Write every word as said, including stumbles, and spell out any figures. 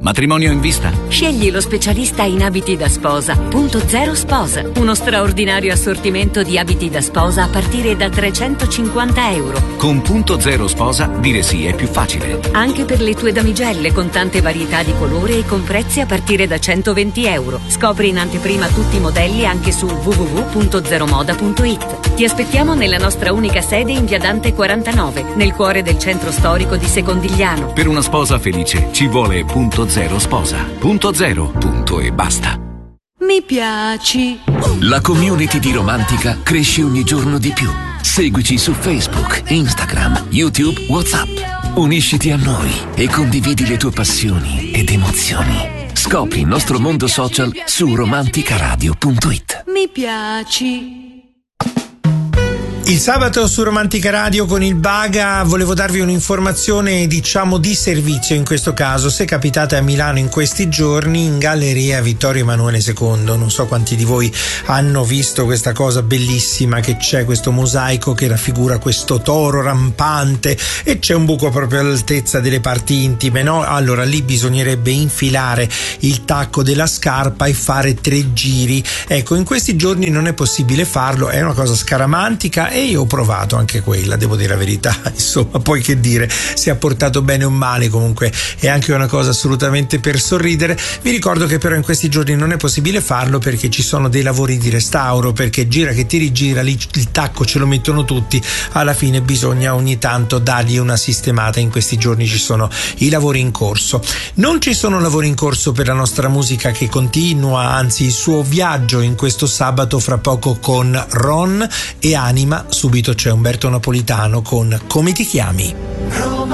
Matrimonio in vista? Scegli lo specialista in abiti da sposa. Punto Zero Sposa. Uno straordinario assortimento di abiti da sposa a partire da trecentocinquanta euro. Con Punto Zero Sposa dire sì è più facile. Anche per le tue damigelle, con tante varietà di colore e con prezzi a partire da centoventi euro. Scopri in anteprima tutti i modelli anche su w w w punto zero moda punto i t. Ti aspettiamo nella nostra unica sede in via Dante quarantanove, nel cuore del centro storico di Secondigliano. Per una sposa felice ci vuole Punto Zero Sposa. Punto zero, punto e basta. Mi piaci. La community di Romantica cresce ogni giorno di più. Seguici su Facebook, Instagram, YouTube, WhatsApp. Unisciti a noi e condividi le tue passioni ed emozioni. Scopri il nostro mondo social su romanticaradio punto i t. Mi piaci. Il sabato su Romantica Radio con il Baga volevo darvi un'informazione, diciamo, di servizio in questo caso. Se capitate a Milano in questi giorni, in Galleria Vittorio Emanuele secondo, non so quanti di voi hanno visto questa cosa bellissima che c'è, questo mosaico che raffigura questo toro rampante e c'è un buco proprio all'altezza delle parti intime, no? Allora lì bisognerebbe infilare il tacco della scarpa e fare tre giri. Ecco, in questi giorni non è possibile farlo, è una cosa scaramantica e io ho provato anche quella, devo dire la verità, insomma, poi che dire, se ha portato bene o male, comunque è anche una cosa assolutamente per sorridere. Vi ricordo che però in questi giorni non è possibile farlo perché ci sono dei lavori di restauro, perché gira che ti rigira, lì il tacco ce lo mettono tutti, alla fine bisogna ogni tanto dargli una sistemata. In questi giorni ci sono i lavori in corso. Non ci sono lavori in corso per la nostra musica che continua, anzi il suo viaggio in questo sabato fra poco con Ron e Anima. Subito c'è Umberto Napolitano con Come ti chiami? Roma.